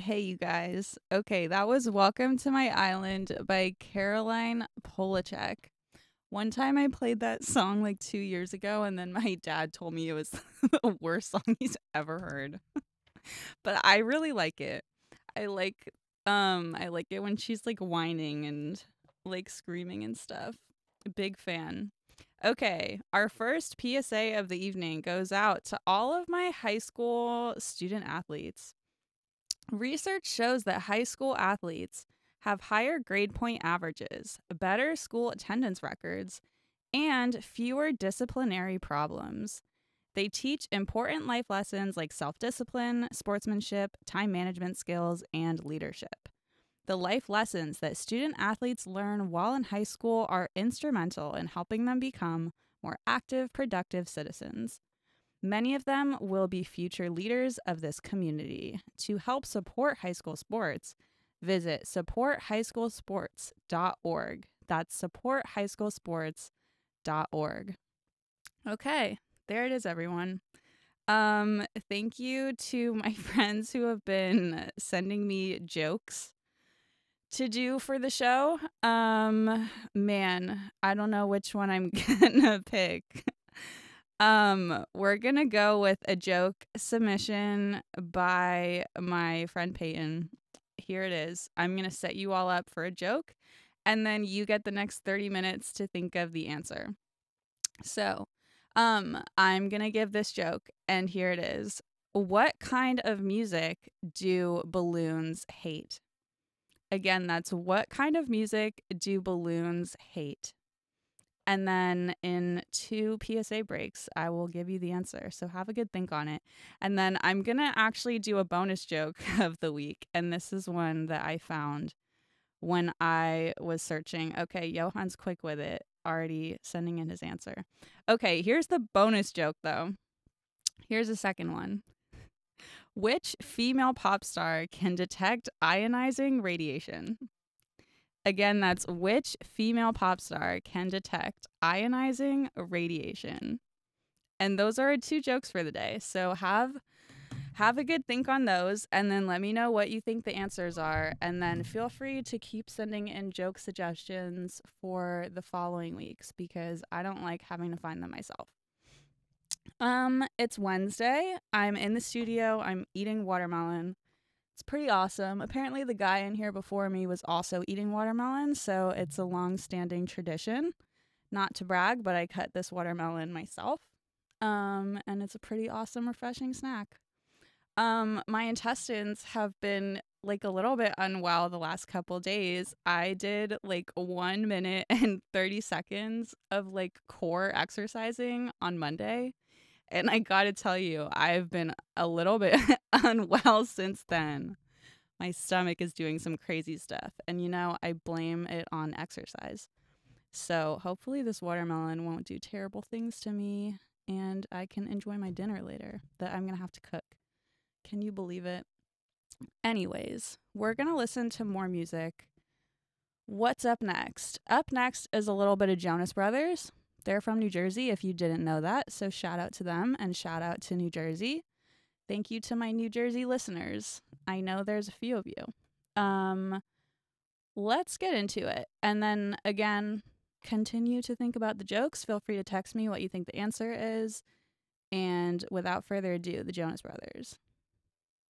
Hey, you guys. Okay, that was Welcome to My Island by Caroline Polachek. One time I played that song like 2 years ago, and then my dad told me it was the worst song he's ever heard. But I really like it. I like I like it when she's like whining and like screaming and stuff. Big fan. Okay, our first PSA of the evening goes out to all of my high school student athletes. Research shows that high school athletes have higher grade point averages, better school attendance records, and fewer disciplinary problems. They teach important life lessons like self discipline, sportsmanship, time management skills, and leadership. The life lessons that student athletes learn while in high school are instrumental in helping them become more active, productive citizens. Many of them will be future leaders of this community. To help support high school sports, visit supporthighschoolsports.org. That's supporthighschoolsports.org. Okay, there it is, everyone. Thank you to my friends who have been sending me jokes to do for the show. Man, I don't know which one I'm gonna pick. We're gonna go with a joke submission by my friend Peyton. Here it is. I'm gonna set you all up for a joke, and then you get the next 30 minutes to think of the answer. So, I'm gonna give this joke, and here it is. What kind of music do balloons hate? Again, that's what kind of music do balloons hate? And then in 2 PSA breaks, I will give you the answer. So have a good think on it. And then I'm going to actually do a bonus joke of the week. And this is one that I found when I was searching. Okay, Johan's quick with it, already sending in his answer. Okay, here's the bonus joke, though. Here's a second one. Which female pop star can detect ionizing radiation? Again, that's which female pop star can detect ionizing radiation. And those are our 2 jokes for the day. So have a good think on those, and then let me know what you think the answers are, and then feel free to keep sending in joke suggestions for the following weeks because I don't like having to find them myself. It's Wednesday. I'm in the studio. I'm eating watermelon. It's pretty awesome. Apparently, the guy in here before me was also eating watermelon, so it's a long-standing tradition. Not to brag, but I cut this watermelon myself. And it's a pretty awesome, refreshing snack. My intestines have been like a little bit unwell the last couple days. I did like 1 minute and 30 seconds of like core exercising on Monday. And I gotta tell you, I've been a little bit unwell since then. My stomach is doing some crazy stuff. And I blame it on exercise. So hopefully, this watermelon won't do terrible things to me and I can enjoy my dinner later that I'm gonna have to cook. Can you believe it? Anyways, we're gonna listen to more music. What's up next? Up next is a little bit of Jonas Brothers. They're from New Jersey, if you didn't know that. So shout out to them and shout out to New Jersey. Thank you to my New Jersey listeners. I know there's a few of you. Let's get into it. And then again, continue to think about the jokes. Feel free to text me what you think the answer is. And without further ado, the Jonas Brothers.